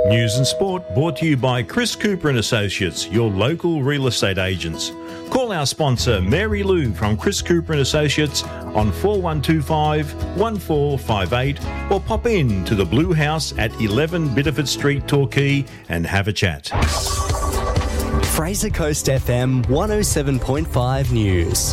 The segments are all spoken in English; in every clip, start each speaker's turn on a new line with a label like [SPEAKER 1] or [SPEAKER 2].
[SPEAKER 1] News and sport brought to you by Chris Cooper and Associates, your local real estate agents. Call our sponsor Mary Lou from Chris Cooper and Associates on 4125 1458 or pop in to the Blue House at 11 Bitterford Street, Torquay and have a chat.
[SPEAKER 2] Fraser Coast FM 107.5 News.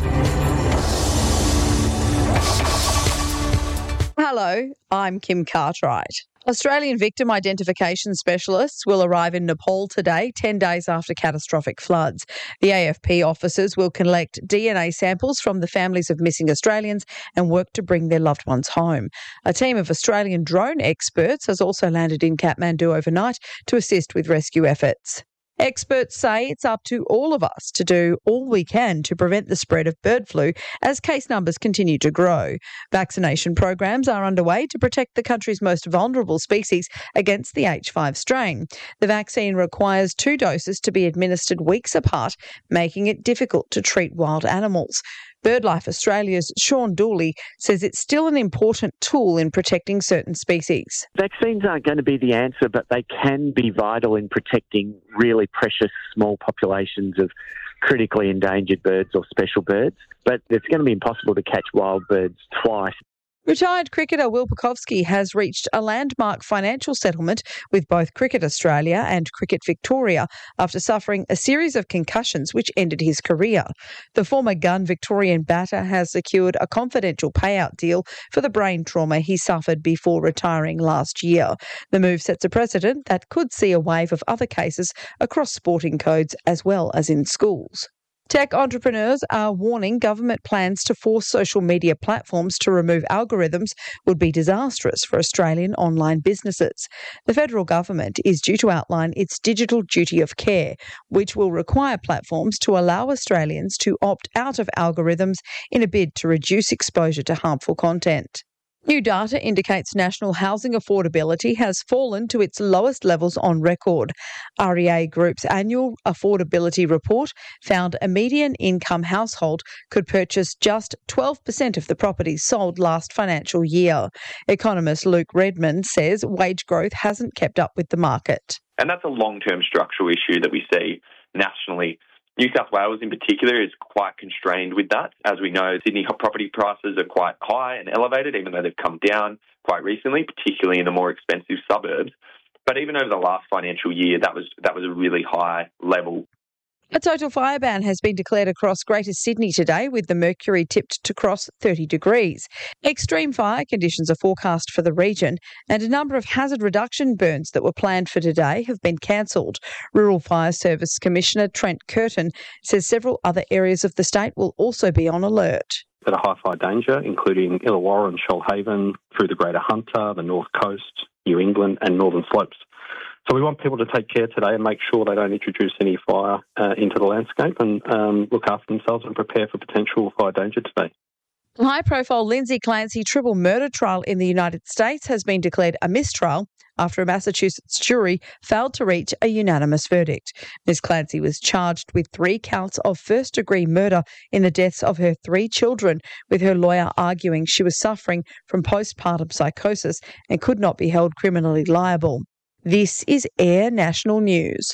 [SPEAKER 3] Hello, I'm Kim Cartwright. Australian victim identification specialists will arrive in Nepal today, 10 days after catastrophic floods. The AFP officers will collect DNA samples from the families of missing Australians and work to bring their loved ones home. A team of Australian drone experts has also landed in Kathmandu overnight to assist with rescue efforts. Experts say it's up to all of us to do all we can to prevent the spread of bird flu as case numbers continue to grow. Vaccination programs are underway to protect the country's most vulnerable species against the H5 strain. The vaccine requires 2 doses to be administered weeks apart, making it difficult to treat wild animals. BirdLife Australia's Sean Dooley says it's still an important tool in protecting certain species.
[SPEAKER 4] Vaccines aren't going to be the answer, but they can be vital in protecting really precious small populations of critically endangered birds or special birds. But it's going to be impossible to catch wild birds twice.
[SPEAKER 3] Retired cricketer Will Pucovski has reached a landmark financial settlement with both Cricket Australia and Cricket Victoria after suffering a series of concussions which ended his career. The former gun Victorian batter has secured a confidential payout deal for the brain trauma he suffered before retiring last year. The move sets a precedent that could see a wave of other cases across sporting codes as well as in schools. Tech entrepreneurs are warning government plans to force social media platforms to remove algorithms would be disastrous for Australian online businesses. The federal government is due to outline its digital duty of care, which will require platforms to allow Australians to opt out of algorithms in a bid to reduce exposure to harmful content. New data indicates national housing affordability has fallen to its lowest levels on record. REA Group's annual affordability report found a median income household could purchase just 12% of the properties sold last financial year. Economist Luke Redmond says wage growth hasn't kept up with the market.
[SPEAKER 5] And that's a long-term structural issue that we see nationally. New South Wales in particular is quite constrained with that. As we know, Sydney property prices are quite high and elevated, even though they've come down quite recently, particularly in the more expensive suburbs. But even over the last financial year, that was a really high level.
[SPEAKER 3] A total fire ban has been declared across Greater Sydney today, with the mercury tipped to cross 30 degrees. Extreme fire conditions are forecast for the region, and a number of hazard reduction burns that were planned for today have been cancelled. Rural Fire Service Commissioner Trent Curtin says several other areas of the state will also be on alert.
[SPEAKER 6] That are high fire danger, including Illawarra and Shoalhaven, through the Greater Hunter, the North Coast, New England and Northern Slopes. So we want people to take care today and make sure they don't introduce any fire into the landscape and look after themselves and prepare for potential fire danger today.
[SPEAKER 3] High-profile Lindsay Clancy triple murder trial in the United States has been declared a mistrial after a Massachusetts jury failed to reach a unanimous verdict. Ms. Clancy was charged with 3 counts of first-degree murder in the deaths of her 3 children, with her lawyer arguing she was suffering from postpartum psychosis and could not be held criminally liable. This is Air National News.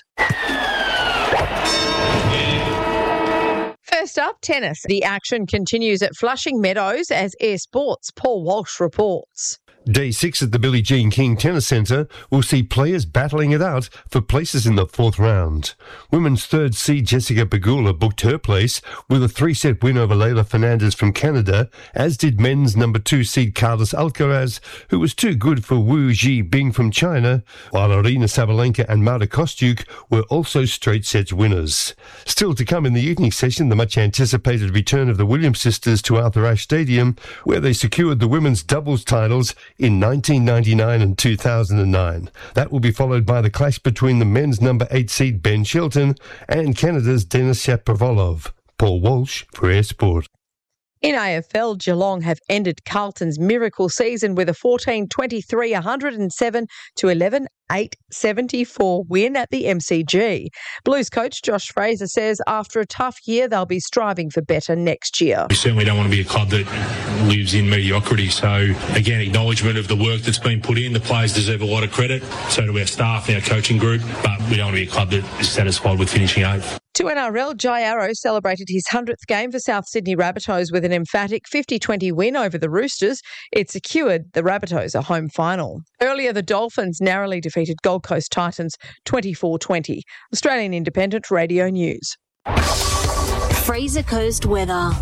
[SPEAKER 3] First up, tennis. The action continues at Flushing Meadows as Air Sports' Paul Walsh reports.
[SPEAKER 7] Day 6 at the Billie Jean King Tennis Centre will see players battling it out for places in the 4th round. Women's 3rd seed Jessica Pegula booked her place with a 3-set win over Leylah Fernandez from Canada, as did men's number 2 seed Carlos Alcaraz, who was too good for Wu Zhibing from China, while Aryna Sabalenka and Marta Kostyuk were also straight sets winners. Still to come in the evening session, the much-anticipated return of the Williams sisters to Arthur Ashe Stadium, where they secured the women's doubles titles in 1999 and 2009. That will be followed by the clash between the men's number 8 seed Ben Shelton and Canada's Denis Shapovalov. Paul Walsh for Air Sport.
[SPEAKER 3] In AFL, Geelong have ended Carlton's miracle season with a 14-23, 107-11 8-74 win at the MCG. Blues coach Josh Fraser says after a tough year, they'll be striving for better next year.
[SPEAKER 8] We certainly don't want to be a club that lives in mediocrity. So, again, acknowledgement of the work that's been put in. The players deserve a lot of credit. So do our staff and our coaching group. But we don't want to be a club that is satisfied with finishing 8th.
[SPEAKER 3] To NRL, Jai Arrow celebrated his 100th game for South Sydney Rabbitohs with an emphatic 50-20 win over the Roosters. It secured the Rabbitohs a home final. Earlier, the Dolphins narrowly defeated Gold Coast Titans 24-20. Australian Independent Radio News.
[SPEAKER 9] Fraser Coast weather.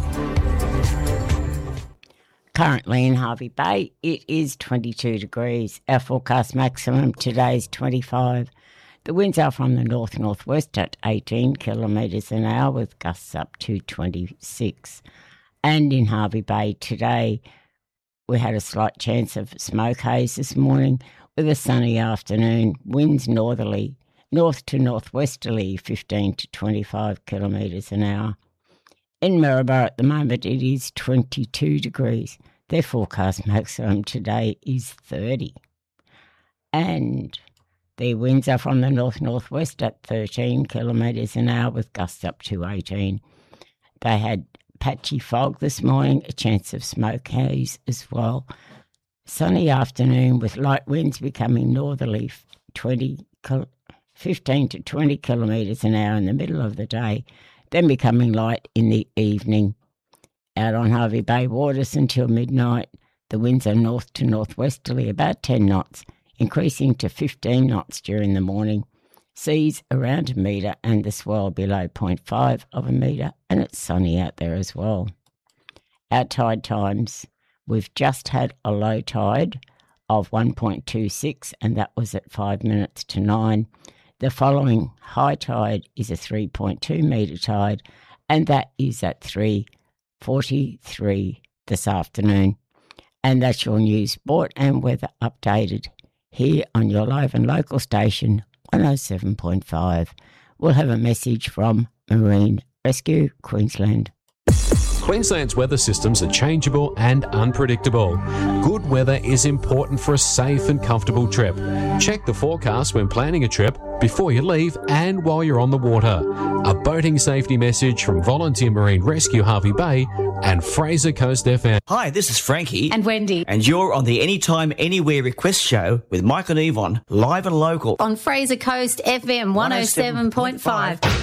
[SPEAKER 10] Currently in Hervey Bay, it is 22 degrees. Our forecast maximum today is 25. The winds are from the north-northwest at 18 kilometres an hour with gusts up to 26. And in Hervey Bay today, we had a slight chance of smoke haze this morning with a sunny afternoon. Winds northerly, north to northwesterly, 15 to 25 kilometres an hour. In Maryborough at the moment, it is 22 degrees. Their forecast maximum today is 30. And their winds are from the north-northwest at 13 kilometres an hour with gusts up to 18. They had patchy fog this morning, a chance of smoke haze as well. Sunny afternoon with light winds becoming northerly, 15 to 20 kilometres an hour in the middle of the day, then becoming light in the evening. Out on Hervey Bay waters until midnight, the winds are north to northwesterly about 10 knots, increasing to 15 knots during the morning. Seas around a metre and the swell below 0.5 of a metre, and it's sunny out there as well. Our tide times, we've just had a low tide of 1.26, and that was at 5 minutes to 9. The following high tide is a 3.2 metre tide, and that is at 3:43 this afternoon. And that's your news, sport and weather updated here on your live and local station, 107.5. We'll have a message from Marine Rescue Queensland.
[SPEAKER 11] Queensland's weather systems are changeable and unpredictable. Good weather is important for a safe and comfortable trip. Check the forecast when planning a trip, before you leave and while you're on the water. A boating safety message from Volunteer Marine Rescue Hervey Bay and Fraser Coast FM.
[SPEAKER 12] Hi, this is Frankie.
[SPEAKER 9] And Wendy.
[SPEAKER 12] And you're on the Anytime Anywhere Request Show with Mike and Yvonne, live and local.
[SPEAKER 9] On Fraser Coast FM 107.5.